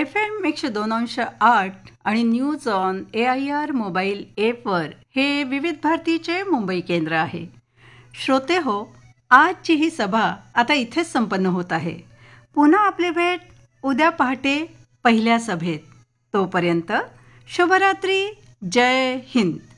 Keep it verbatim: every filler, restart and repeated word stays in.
F M एकशे दोन अंश आठ आणि news on A I R mobile ॲपवर हे विविध भारतीचे मुंबई केंद्र आहे. श्रोते हो, आजची ही सभा आता इथेच संपन्न होत आहे. पुन्हा आपली भेट उद्या पहाटे पहिल्या सभेत. तोपर्यंत शुभरात्री. जय हिंद.